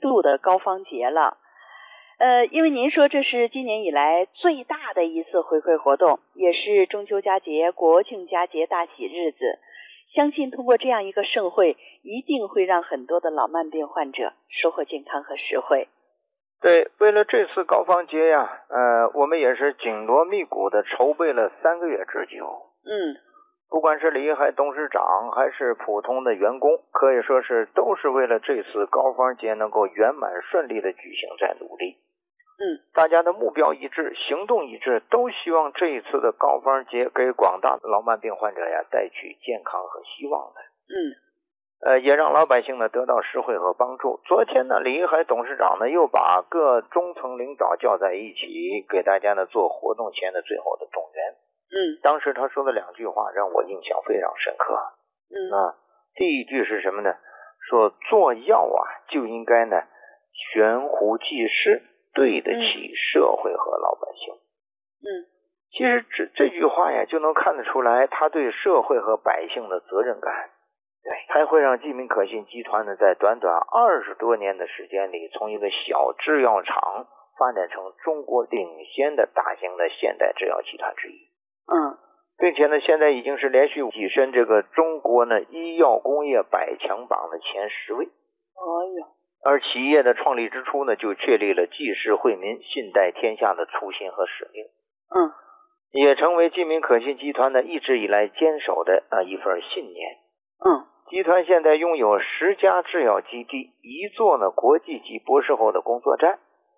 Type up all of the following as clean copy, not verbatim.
度的高方节了。因为您说这是今年以来最大的一次回馈活动，也是中秋佳节、国庆佳节大喜日子，相信通过这样一个盛会，一定会让很多的老慢病患者收获健康和实惠。 对，为了这次高方节呀，我们也是紧锣密鼓的筹备了3个月之久。不管是李一海董事长还是普通的员工，可以说是都是为了这次高方节能够圆满顺利的举行在努力。大家的目标一致，行动一致，都希望这一次的高方节给广大的老慢病患者呀带去健康和希望的。也让老百姓呢得到实惠和帮助。昨天呢，李一海董事长呢又把各中层领导叫在一起，给大家呢做活动前的最后的动员。当时他说的2句话让我印象非常深刻。第一句是什么呢？说做药啊就应该呢悬壶济世，对得起社会和老百姓。其实这句话呀就能看得出来他对社会和百姓的责任感。还会让济民可信集团呢在短短20多年的时间里，从一个小制药厂发展成中国领先的大型的现代制药集团之一。并且呢现在已经是连续跻身这个中国呢医药工业100强榜的前10位。而企业的创立之初呢，就确立了济世惠民、信代天下的初心和使命。也成为济民可信集团呢一直以来坚守的一份信念。集团现在拥有10家制药基地，1座呢国际级博士后的工作站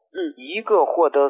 ，1个获得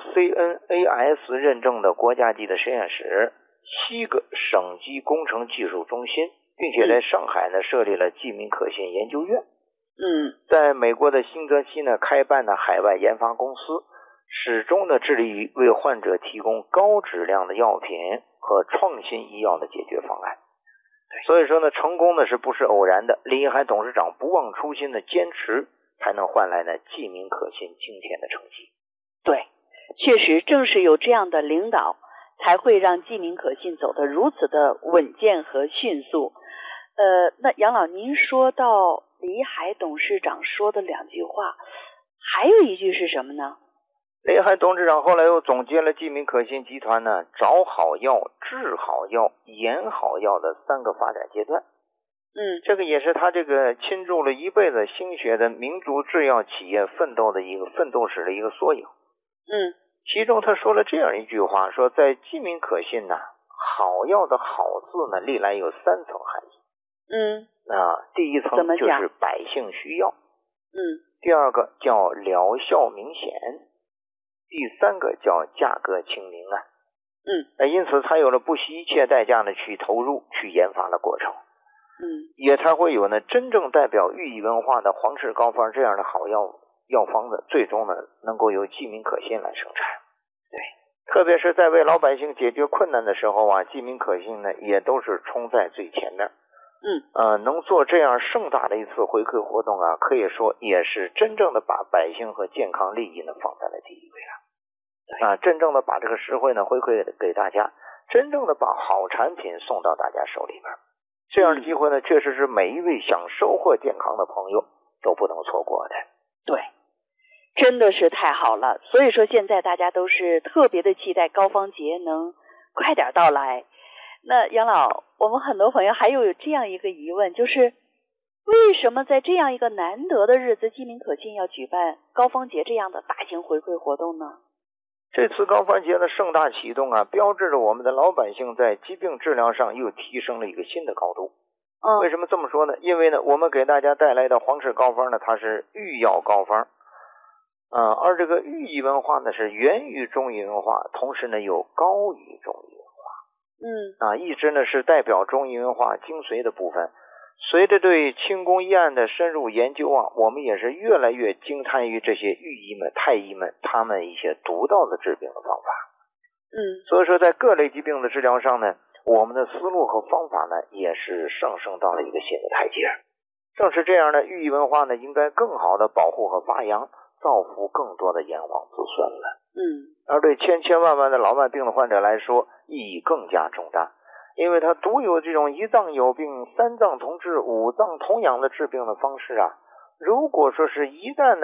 CNAS 认证的国家级的实验室，7个省级工程技术中心，并且在上海呢设立了济民可信研究院。在美国的新泽西呢开办的海外研发公司，始终呢致力于为患者提供高质量的药品和创新医药的解决方案。所以说呢，成功呢是不是偶然的？李一海董事长不忘初心的坚持，才能换来呢济民可信今天的成绩。 对，确实正是有这样的领导，才会让济民可信走得如此的稳健和迅速。那杨老，您说到李一海董事长说的2句话，还有一句是什么呢？ 李一海董事长后来又总结了济民可信集团呢找好药、治好药、研好药的3个发展阶段。这个也是他这个倾注了一辈子心血的民族制药企业奋斗史的一个缩影。其中他说了这样一句话，说在济民可信呢，好药的好字呢历来有3层含义。第一层就是百姓需要。第2个叫疗效明显。第3个叫价格亲民因此才有了不惜一切代价呢去投入去研发的过程。也才会有呢真正代表寓意文化的皇氏膏方这样的好药方子，最终呢能够由济民可信来生产。特别是在为老百姓解决困难的时候啊，济民可信呢也都是冲在最前面。能做这样盛大的一次回馈活动啊，可以说也是真正的把百姓和健康利益呢放在了第一位了。真正的把这个实惠呢回馈给大家，真正的把好产品送到大家手里边。这样的机会呢，确实是每一位想收获健康的朋友都不能错过的。 对，真的是太好了。所以说现在大家都是特别的期待高方节能快点到来。那杨老，我们很多朋友还有这样一个疑问，就是为什么在这样一个难得的日子，济民可信要举办高方节这样的大型回馈活动呢？ 这次高方节的盛大启动啊，标志着我们的老百姓在疾病治疗上又提升了一个新的高度。为什么这么说呢？因为呢，我们给大家带来的皇氏膏方呢，它是寓药膏方。而这个寓意文化呢，是源于中医文化，同时呢又高于中医文化。一直呢是代表中医文化精髓的部分。随着对清宫医案的深入研究啊，我们也是越来越惊叹于这些御医们、太医们他们一些独到的治病的方法。所以说在各类疾病的治疗上呢，我们的思路和方法呢也是上升到了一个新的台阶。正是这样的寓意文化呢，应该更好的保护和发扬，造福更多的炎黄子孙了。而对千千万万的老慢病的患者来说，意义更加重大。因为它独有这种一脏有病、3脏同治、5脏同养的治病的方式啊，如果说是一旦呢